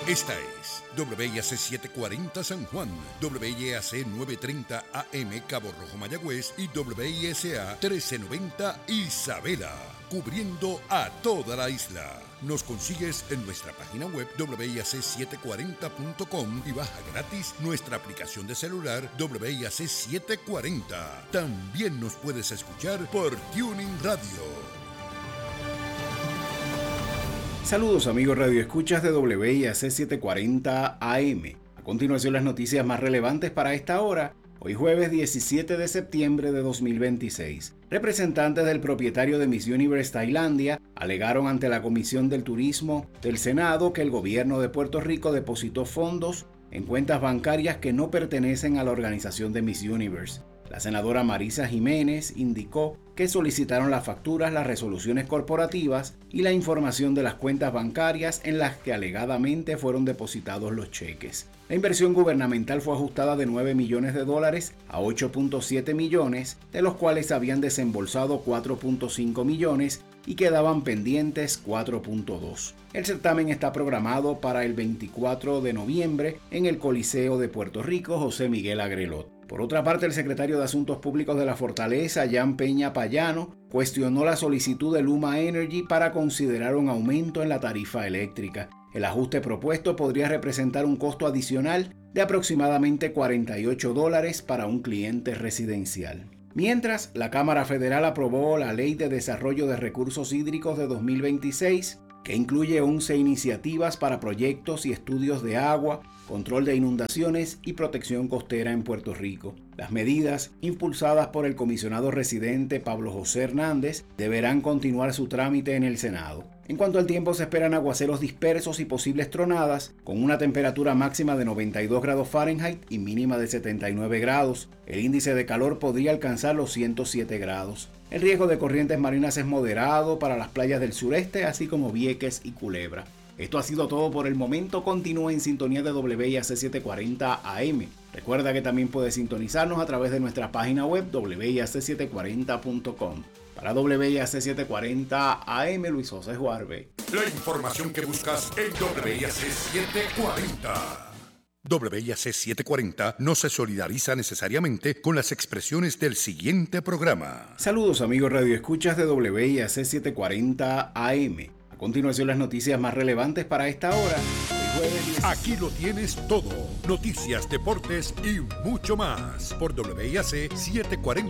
Esta es WIAC 740 San Juan, WIAC 930 AM Cabo Rojo Mayagüez y WISA 1390 Isabela, cubriendo a toda la isla. Nos consigues en nuestra página web WIAC740.com y baja gratis nuestra aplicación de celular WIAC 740. También nos puedes escuchar por Tuning Radio. Saludos amigos radioescuchas de WIAC 740 AM. A continuación las noticias más relevantes para esta hora, hoy jueves 17 de septiembre de 2026. Representantes del propietario de Miss Universe Tailandia alegaron ante la Comisión del Turismo del Senado que el gobierno de Puerto Rico depositó fondos en cuentas bancarias que no pertenecen a la organización de Miss Universe. La senadora Marisa Jiménez indicó que solicitaron las facturas, las resoluciones corporativas y la información de las cuentas bancarias en las que alegadamente fueron depositados los cheques. La inversión gubernamental fue ajustada de $9 millones a 8.7 millones, de los cuales habían desembolsado 4.5 millones y quedaban pendientes 4.2. El certamen está programado para el 24 de noviembre en el Coliseo de Puerto Rico José Miguel Agrelot. Por otra parte, el secretario de Asuntos Públicos de la Fortaleza, Jan Peña Payano, cuestionó la solicitud de Luma Energy para considerar un aumento en la tarifa eléctrica. El ajuste propuesto podría representar un costo adicional de aproximadamente $48 para un cliente residencial. Mientras, la Cámara Federal aprobó la Ley de Desarrollo de Recursos Hídricos de 2026, que incluye 11 iniciativas para proyectos y estudios de agua, control de inundaciones y protección costera en Puerto Rico. Las medidas, impulsadas por el comisionado residente Pablo José Hernández, deberán continuar su trámite en el Senado. En cuanto al tiempo, se esperan aguaceros dispersos y posibles tronadas, con una temperatura máxima de 92 grados Fahrenheit y mínima de 79 grados. El índice de calor podría alcanzar los 107 grados. El riesgo de corrientes marinas es moderado para las playas del sureste, así como Vieques y Culebra. Esto ha sido todo por el momento. Continúa en sintonía de WIAC 740 AM. Recuerda que también puedes sintonizarnos a través de nuestra página web WIAC740.com. Para WIAC 740 AM, Luis José Juarbe. La información que buscas en WIAC 740. WIAC 740 no se solidariza necesariamente con las expresiones del siguiente programa. Saludos amigos radioescuchas de WIAC 740 AM. A continuación las noticias más relevantes para esta hora. Aquí lo tienes todo. Noticias, deportes y mucho más. Por WIAC 740.